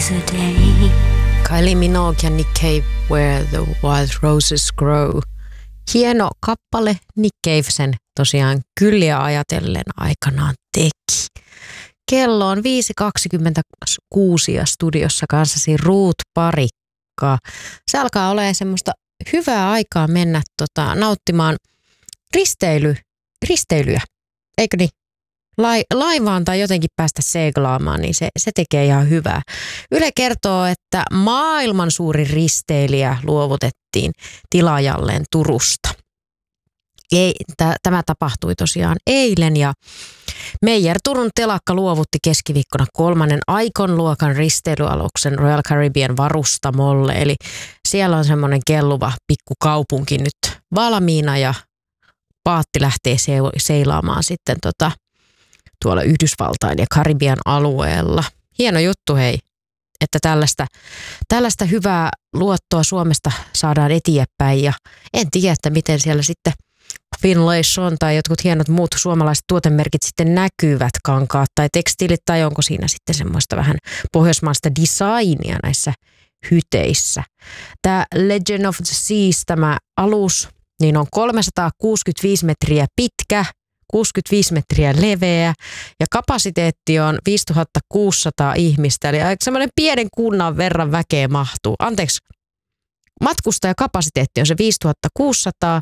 today. Kylie Minogue ja Nick Cave, Where the Wild Roses Grow. Hieno kappale, Nick Cave sen tosiaan Kylliä ajatellen aikanaan teki. Kello on 5.26 ja studiossa kanssasi Ruut Parikka. Se alkaa olemaan semmoista hyvää aikaa mennä nauttimaan risteilyjä, eikö niin? Laivaan tai jotenkin päästä seglaamaan, niin se tekee ihan hyvää. Yle kertoo, että maailman suurin risteilijä luovutettiin tilaajalleen Turusta. Tämä tapahtui tosiaan eilen ja Meijer Turun telakka luovutti keskiviikkona 3. Icon-luokan risteilyaluksen Royal Caribbean varustamolle. Eli siellä on semmoinen kelluva pikkukaupunki nyt valmiina ja paatti lähtee seilaamaan sitten tuolla Yhdysvaltain ja Karibian alueella. Hieno juttu hei, että tällaista hyvää luottoa Suomesta saadaan eteenpäin ja en tiedä, että miten siellä sitten Finlayson tai jotkut hienot muut suomalaiset tuotemerkit sitten näkyvät, kankaat tai tekstiilit tai onko siinä sitten semmoista vähän pohjoismaista designia näissä hyteissä. Tämä Legend of the Seas, tämä alus, niin on 365 metriä pitkä, 65 metriä leveä ja kapasiteetti on 5600 ihmistä, eli aika semmoinen pienen kunnan verran väkeä mahtuu. Anteeksi, matkustajakapasiteetti on se 5600.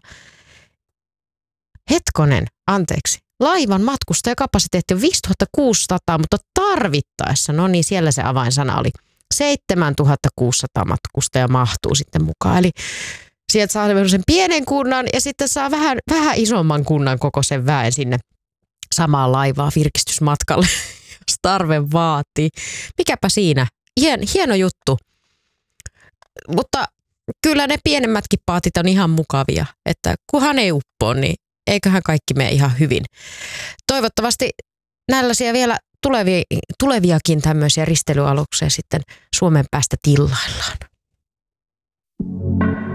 Hetkonen, laivan matkustajakapasiteetti on 5600, mutta tarvittaessa, no niin siellä se avainsana oli, 7600 matkustajaa mahtuu sitten mukaan, eli sieltä saa sen pienen kunnan ja sitten saa vähän isomman kunnan koko sen väen sinne samaan laivaan virkistysmatkalle, jos tarve vaatii. Mikäpä siinä? Hieno juttu. Mutta kyllä ne pienemmätkin paatit on ihan mukavia, että kunhan ei uppoa, niin eiköhän kaikki mene ihan hyvin. Toivottavasti nällaisia vielä tuleviakin tämmöisiä risteilyaluksia sitten Suomen päästä tillaillaan.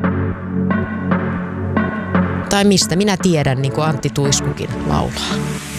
Tai mistä minä tiedän, niin kuin Antti Tuiskukin laulaa.